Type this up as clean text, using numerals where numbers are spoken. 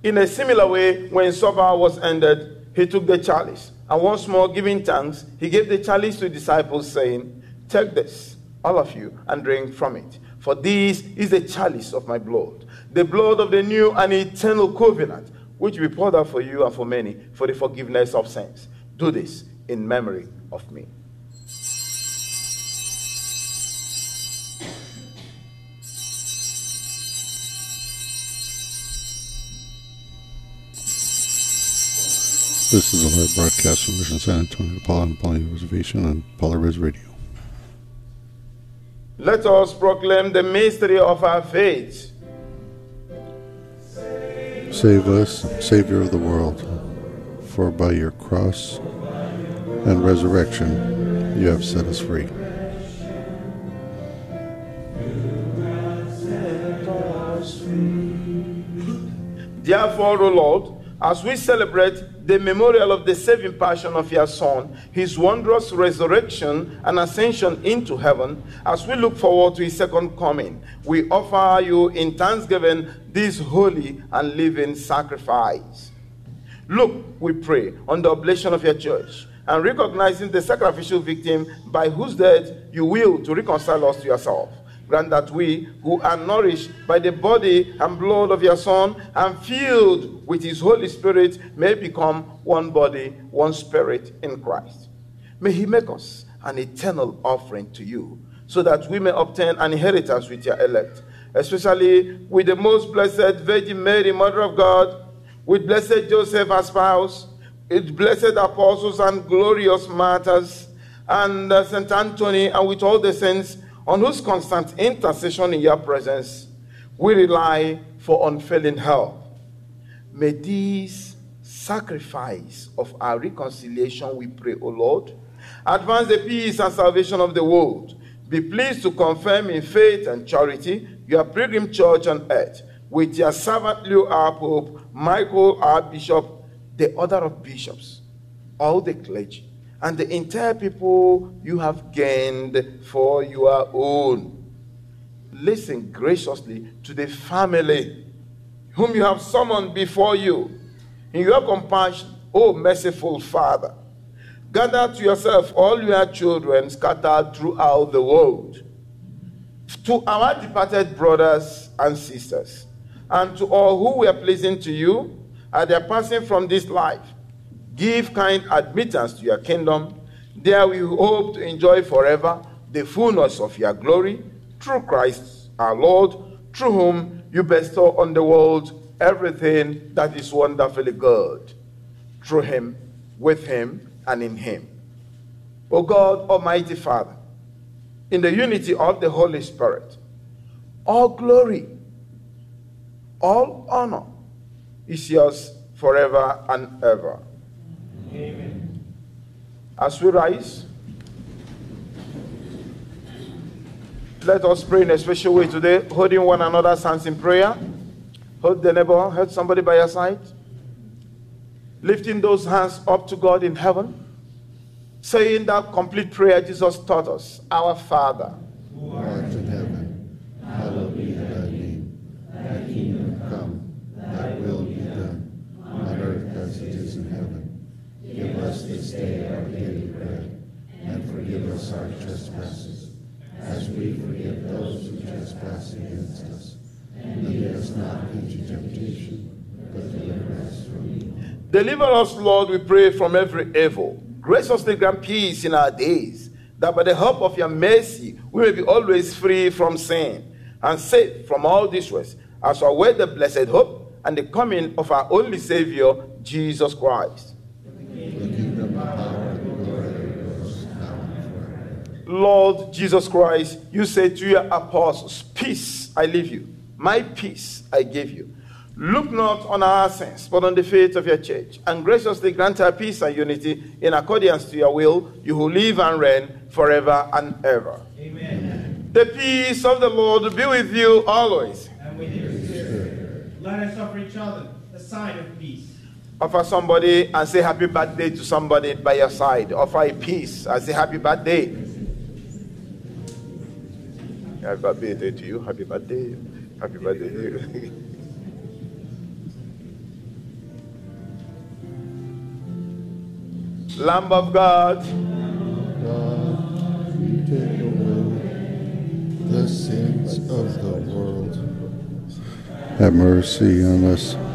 In a similar way, when supper was ended, he took the chalice, and once more giving thanks, he gave the chalice to the disciples, saying, "Take this, all of you, and drink from it. For this is the chalice of my blood, the blood of the new and eternal covenant, which will be poured out for you and for many for the forgiveness of sins. Do this in memory of me." This is a live broadcast from Mission San Antonio, Paula and Paula Reservation on Paula Res Radio. Let us proclaim the mystery of our faith. Save us, Savior of the world, for by your cross and resurrection you have set us free. Therefore, O Lord, as we celebrate the memorial of the saving passion of your Son, his wondrous resurrection and ascension into heaven, as we look forward to his second coming, we offer you in thanksgiving this holy and living sacrifice. Look, we pray, on the oblation of your church, and recognizing the sacrificial victim by whose death you will to reconcile us to yourself. Grant that we, who are nourished by the body and blood of your Son and filled with his Holy Spirit, may become one body, one spirit in Christ. May he make us an eternal offering to you, so that we may obtain an inheritance with your elect, especially with the most blessed Virgin Mary, Mother of God, with blessed Joseph, our spouse, with blessed apostles and glorious martyrs, and St. Anthony, and with all the saints, on whose constant intercession in your presence we rely for unfailing help. May this sacrifice of our reconciliation, we pray, O Lord, advance the peace and salvation of the world. Be pleased to confirm in faith and charity your pilgrim church on earth, with your servant Leo our Pope, Michael our Bishop, the order of bishops, all the clergy, and the entire people you have gained for your own. Listen graciously to the family whom you have summoned before you. In your compassion, O merciful Father, gather to yourself all your children scattered throughout the world. To our departed brothers and sisters, and to all who were pleasing to you at their passing from this life, give kind admittance to your kingdom. There we hope to enjoy forever the fullness of your glory, through Christ our Lord, through whom you bestow on the world everything that is wonderfully good. Through him, with him, and in him. O God, Almighty Father, in the unity of the Holy Spirit, all glory, all honor is yours forever and ever. Amen. As we rise, let us pray in a special way today, holding one another's hands in prayer. Hold the neighbor, hold somebody by your side. Lifting those hands up to God in heaven, saying that complete prayer Jesus taught us. Our Father, who art in heaven, hallowed be thy name. Thy kingdom come, thy will be done, on earth as it is in heaven. Give us this day our daily bread, and forgive us our trespasses, as we forgive those who trespass against us. And lead us not into temptation, but deliver us from evil. Deliver us, Lord, we pray, from every evil. Graciously grant peace in our days, that by the help of your mercy we may be always free from sin, and safe from all distress, as we await the blessed hope and the coming of our only Savior, Jesus Christ. Lord Jesus Christ, you say to your apostles, peace I leave you, my peace I give you. Look not on our sins, but on the faith of your church, and graciously grant her peace and unity in accordance to your will, you who live and reign forever and ever. Amen. The peace of the Lord be with you always. And with your spirit. Let us offer each other a sign of peace. Offer somebody and say happy birthday to somebody by your side. Offer a peace and say happy birthday. Happy birthday to you. Happy birthday. Happy birthday to you. Lamb of God, God, you take away the sins of the world. Have mercy on us.